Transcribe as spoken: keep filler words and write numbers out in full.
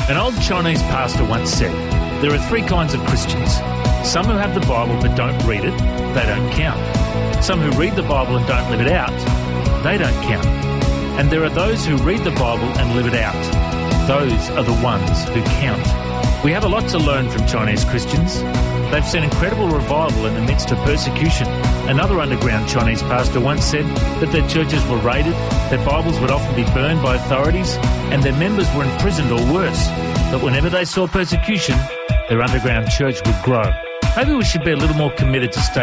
An old Chinese pastor once said, there are three kinds of Christians. Some who have the Bible but don't read it, they don't count. Some who read the Bible and don't live it out, they don't count. And there are those who read the Bible and live it out. Those are the ones who count. We have a lot to learn from Chinese Christians. They've seen incredible revival in the midst of persecution. Another underground Chinese pastor once said that their churches were raided, their Bibles would often be burned by authorities, and their members were imprisoned or worse. But whenever they saw persecution, their underground church would grow. Maybe we should be a little more committed to study